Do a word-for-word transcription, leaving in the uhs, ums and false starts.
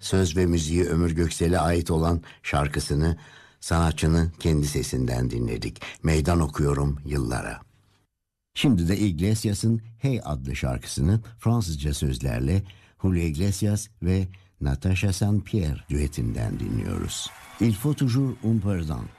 söz ve müziği Ömür Göksel'e ait olan şarkısını sanatçının kendi sesinden dinledik. Meydan okuyorum yıllara. Şimdi de Iglesias'ın Hey adlı şarkısını Fransızca sözlerle Julio Iglesias ve Natasha Saint-Pierre düetinden dinliyoruz. Il faut toujours un pardon.